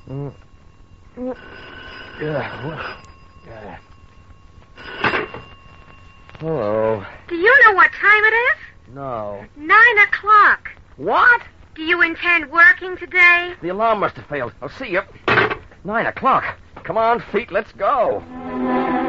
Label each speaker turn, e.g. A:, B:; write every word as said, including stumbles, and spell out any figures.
A: Mm. Mm. Yeah. Yeah. Hello.
B: Do you know what time it is?
A: No.
B: Nine o'clock.
A: What?
B: Do you intend working today?
A: The alarm must have failed. I'll see you. Nine o'clock. Come on, feet, let's go.